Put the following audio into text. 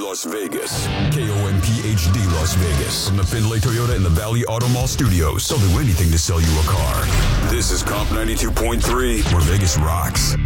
Las Vegas. KOMP-HD Las Vegas. From the Findlay Toyota and the Valley Auto Mall studios. They'll do anything to sell you a car. This is Comp 92.3, where Vegas rocks.